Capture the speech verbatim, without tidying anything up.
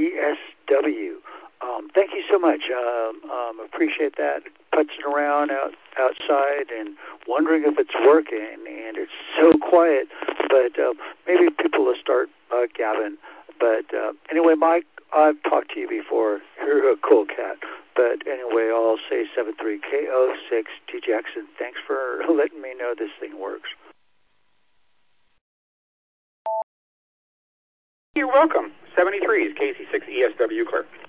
E S W. Um, thank you so much. Um, um, appreciate that. Putzing around out outside and wondering if it's working, and it's so quiet. But uh, maybe people will start uh, gabbing. But uh, anyway, Mike, I've talked to you before. You're a cool cat. But anyway, I'll say seven three K O six T Jackson. Thanks for letting me know this thing works. You're welcome. seventy-three is K C six E S W clerk.